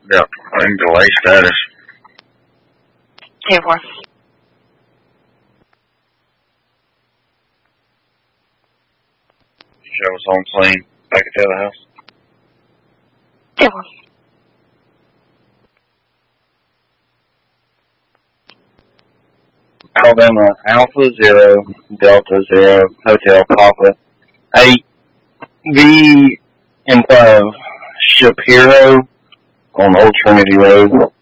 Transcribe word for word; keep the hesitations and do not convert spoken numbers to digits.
Yeah, in delay status. ten four. Show us on scene. Back at the other house. ten four. Alabama Alpha Zero Delta Zero Hotel Papa eight V and five Shapiro on Old Trinity Road.